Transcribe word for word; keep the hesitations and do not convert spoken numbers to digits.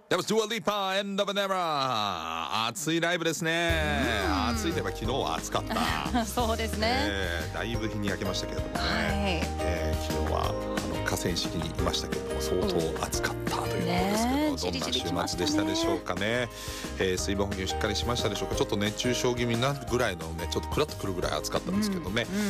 That was Dua Lipa, End of an Era。 暑いライブですね、うん、暑いといえば昨日は暑かったそうですね、 えー、だいぶ日に焼けましたけれどもね、 はいえー、昨日はあの河川敷にいましたけれども相当暑かったということですけど、ね、どんな週末でしたでしょうかね。えー、水分補給しっかりしましたでしょうか。ちょっと熱中症気味になるぐらいのね、ちょっとクラッとくるぐらい暑かったんですけどね、うんうん